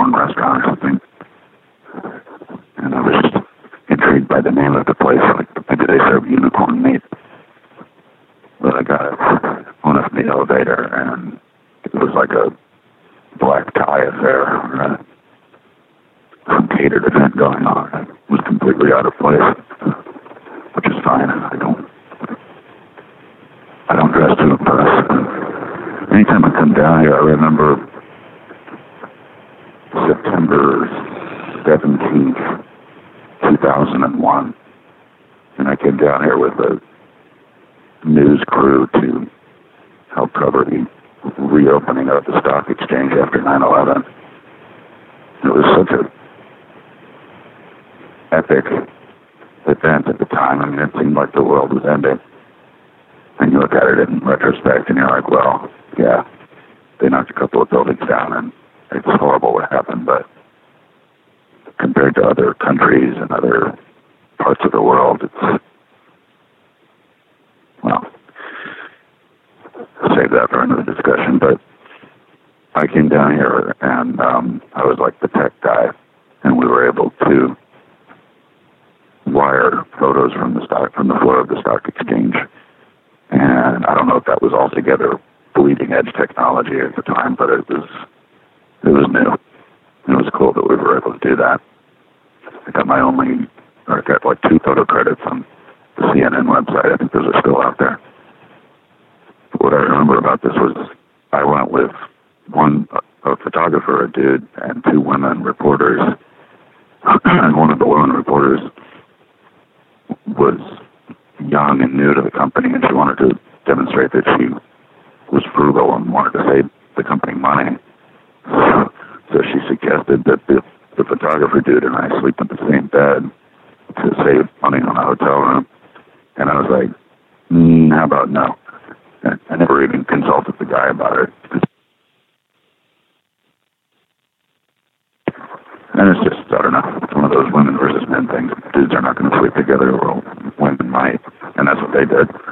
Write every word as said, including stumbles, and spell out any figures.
unicorn restaurant or something. And I was just intrigued by the name of the place. Like, maybe they serve unicorn meat. But I got went up in the elevator, and it was like a black tie affair, or some catered event going on. It was completely out of place, which is fine. I don't, I don't dress to impress. Anytime I come down here, I remember September seventeenth, two thousand one, and I came down here with a news crew to help cover the reopening of the stock exchange after nine eleven. It was such a epic event at the time. I mean, it seemed like the world was ending. And you look at it in retrospect and you're like, well, yeah, they knocked a couple of buildings down and it's horrible what happened, but compared to other countries and other parts of the world, it's, well, I'll save that for another discussion. But I came down here and um, I was like the tech guy, and we were able to wire photos from the stock, from the floor of the stock exchange. And I don't know if that was altogether bleeding edge technology at the time, but it was, it was new. It was cool that we were able to do that. I got my only, or I got like two photo credits on the C N N website. I think those are still out there. But what I remember about this was I went with one, a photographer, a dude, and two women reporters. And one of the women reporters was young and new to the company, and she wanted to demonstrate that she was frugal and wanted to save the company money. So, so she suggested that the, the photographer dude and I sleep in the same bed to save money on a hotel room. And I was like, mm, how about no? And I never even consulted the guy about it. And it's just, I don't know, it's one of those women versus men things. Dudes are not going to sleep together, or women might, and that's what they did.